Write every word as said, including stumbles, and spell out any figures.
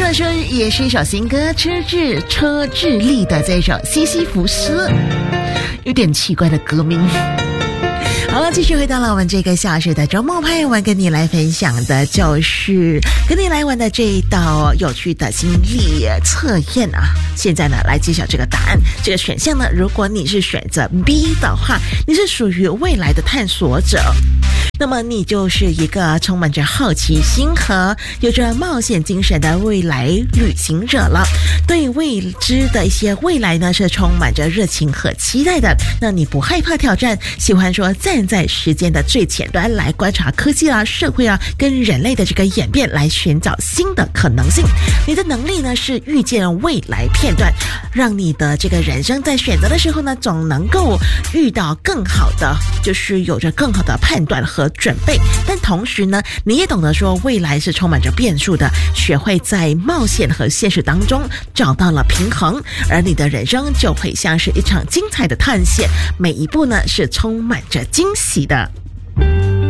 的说也是一首新歌，车智车智利的这首西西弗斯，有点奇怪的歌名。好了，继续回到了我们这个小时的周末派，我跟你来分享的就是跟你来玩的这一道有趣的心理测验啊。现在呢，来揭晓这个答案。这个选项呢，如果你是选择 B 的话，你是属于未来的探索者，那么你就是一个充满着好奇心和有着冒险精神的未来旅行者了。对未知的一些未来呢，是充满着热情和期待的。那你不害怕挑战，喜欢说站在时间的最前端来观察科技啊、社会啊跟人类的这个演变，来寻找新的可能性。你的能力呢是预见未来片段，让你的这个人生在选择的时候呢，总能够遇到更好的，就是有着更好的判断和准备。但同时呢，你也懂得说未来是充满着变数的，学会在冒险和现实当中找到了平衡，而你的人生就会像是一场精彩的探险，每一步呢是充满着惊喜的。